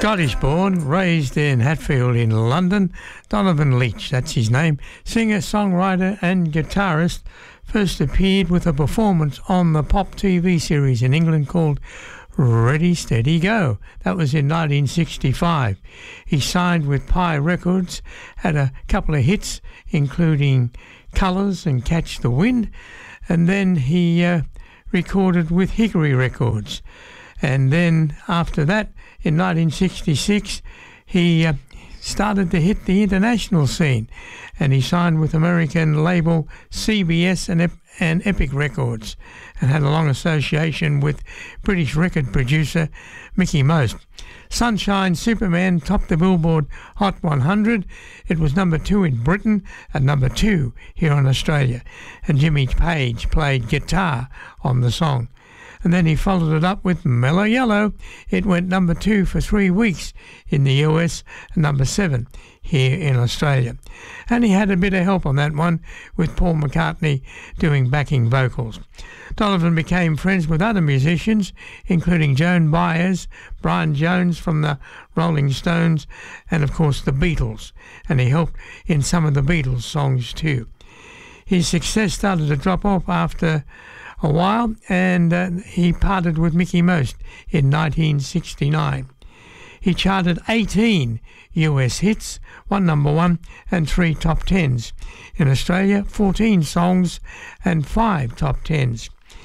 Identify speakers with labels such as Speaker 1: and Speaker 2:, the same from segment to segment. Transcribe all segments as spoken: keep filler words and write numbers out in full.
Speaker 1: Scottish born, raised in Hatfield in London, Donovan Leitch, that's his name, singer, songwriter and guitarist, first appeared with a performance on the Pop T V series in England called Ready, Steady, Go. That was in nineteen sixty-five. He signed with Pye Records, had a couple of hits including Colours and Catch the Wind, and then he uh, recorded with Hickory Records. And then after that, in nineteen sixty-six, he uh, started to hit the international scene, and he signed with American label C B S and, Ep- and Epic Records, and had a long association with British record producer Mickey Most. Sunshine Superman topped the Billboard Hot one hundred. It was number two in Britain and number two here in Australia, and Jimmy Page played guitar on the song. And then he followed it up with Mellow Yellow. It went number two for three weeks in the U S and number seven here in Australia. And he had a bit of help on that one with Paul McCartney doing backing vocals. Donovan became friends with other musicians, including Joan Baez, Brian Jones from the Rolling Stones, and of course the Beatles. And he helped in some of the Beatles songs too. His success started to drop off after a while, and uh, he parted with Mickey Most in nineteen sixty-nine. He charted eighteen U S hits, one number one and three top tens. In Australia, fourteen songs and five top tens.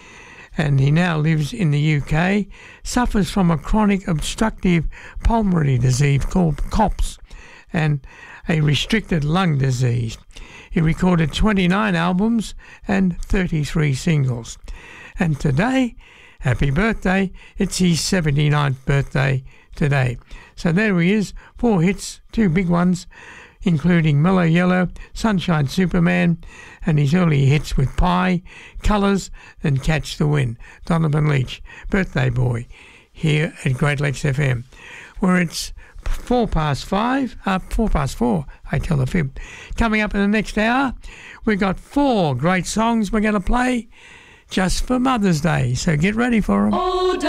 Speaker 1: And he now lives in the U K, suffers from a chronic obstructive pulmonary disease called COPS and a restricted lung disease. He recorded twenty-nine albums and thirty-three singles. And today, happy birthday, it's his seventy-ninth birthday today. So there he is, four hits, two big ones, including Mellow Yellow, Sunshine Superman, and his early hits with Pie, Colours and Catch the Wind. Donovan Leitch, birthday boy, here at Great Lakes F M, where it's four past five, uh, four past four, I tell the fib. Coming up in the next hour, we've got four great songs we're going to play just for Mother's Day, so get ready for them. Oh,